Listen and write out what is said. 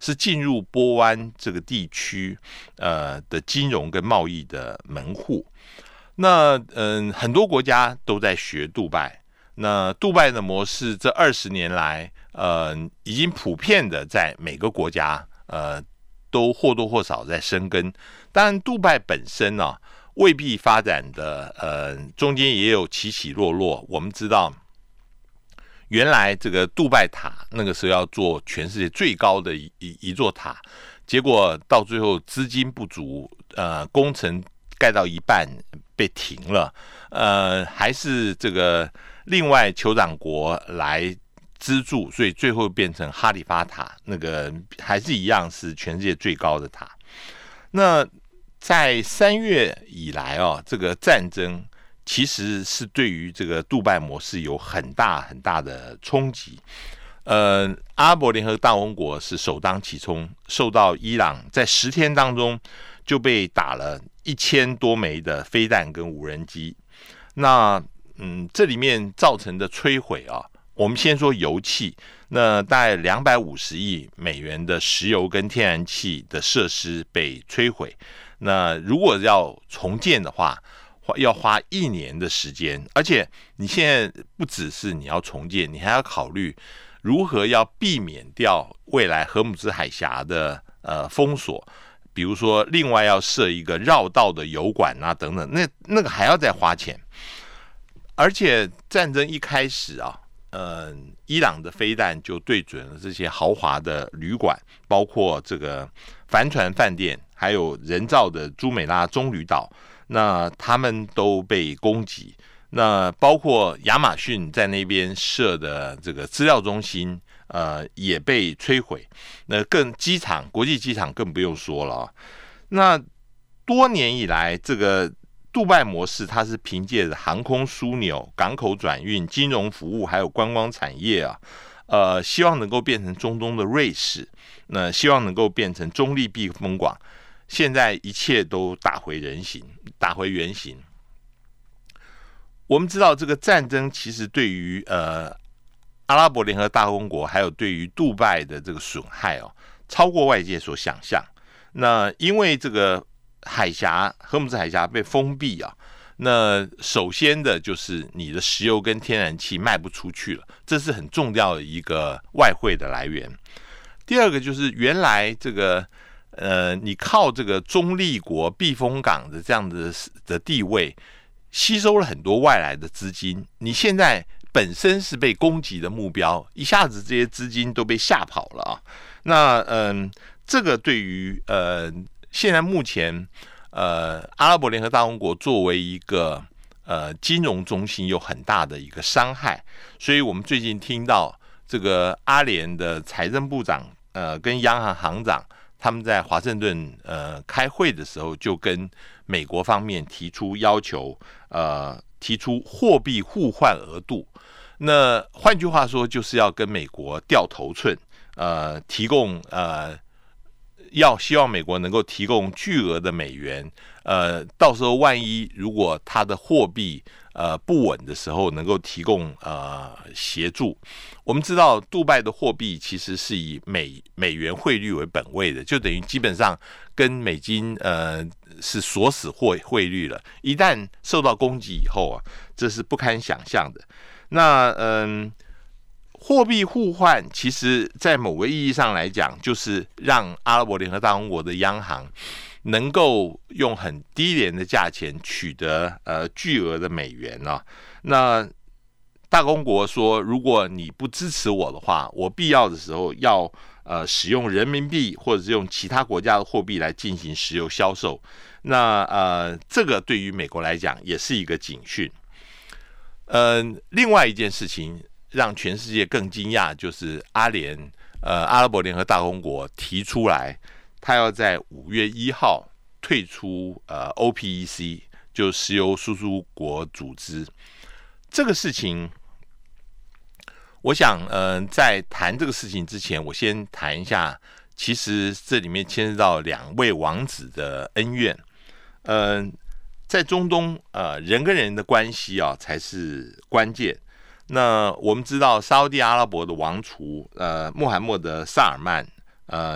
是进入波湾这个地区的金融跟贸易的门户。那很多国家都在学杜拜。那杜拜的模式这20年来，已经普遍的在每个国家都或多或少在生根。当然，杜拜本身呢，未必发展的中间也有起起落落。我们知道，原来这个杜拜塔那个时候要做全世界最高的一座塔，结果到最后资金不足，工程盖到一半被停了，还是这个另外酋长国来资助，所以最后变成哈利法塔，那个还是一样是全世界最高的塔。那在3月以来这个战争其实是对于这个杜拜模式有很大很大的冲击。阿拉伯联合大公国是首当其冲，受到伊朗在10天当中就被打了1000多枚的飞弹跟无人机。那这里面造成的摧毁我们先说油气，那大概250亿美元的石油跟天然气的设施被摧毁。那如果要重建的话，要花1年的时间，而且你现在不只是你要重建，你还要考虑如何要避免掉未来荷姆兹海峡的封锁，比如说另外要设一个绕道的油管等等，那个还要再花钱。而且战争一开始伊朗的飞弹就对准了这些豪华的旅馆，包括这个帆船饭店，还有人造的朱美拉棕榈岛，那他们都被攻击。那包括亚马逊在那边设的这个资料中心，也被摧毁。那机场，国际机场更不用说了。那多年以来，这个杜拜模式，它是凭借着航空枢纽、港口转运、金融服务，还有观光产业希望能够变成中东的瑞士，那希望能够变成中立避风港。现在一切都打回原形。我们知道，这个战争其实对于阿拉伯联合大公国，还有对于杜拜的这个损害超过外界所想象。那因为这个荷姆兹海峡被封闭那首先的就是你的石油跟天然气卖不出去了，这是很重要的一个外汇的来源。第二个就是原来这个你靠这个中立国避风港的这样的地位，吸收了很多外来的资金，你现在本身是被攻击的目标，一下子这些资金都被吓跑了那这个对于现在目前阿拉伯联合大公国作为一个金融中心有很大的一个伤害。所以我们最近听到这个阿联的财政部长跟央行行长他们在华盛顿开会的时候，就跟美国方面提出要求，提出货币互换额度。那换句话说，就是要跟美国调头寸，提供希望美国能够提供巨额的美元，到时候万一如果它的货币不稳的时候，能够提供协助。我们知道杜拜的货币其实是以美元汇率为本位的，就等于基本上跟美金是锁死汇率了。一旦受到攻击以后这是不堪想象的。那货币互换其实在某个意义上来讲，就是让阿拉伯联合大公国的央行能够用很低廉的价钱取得巨额的美元那大公国说，如果你不支持我的话，我必要的时候要使用人民币或者是用其他国家的货币来进行石油销售。那这个对于美国来讲也是一个警讯。另外一件事情让全世界更惊讶，就是阿拉伯联合大公国提出来，他要在5月1号退出OPEC， 就石油输出国组织。这个事情，我想在谈这个事情之前，我先谈一下，其实这里面牵涉到2位王子的恩怨。在中东人跟人的关系才是关键。那我们知道沙烏地阿拉伯的王储穆罕默德·萨尔曼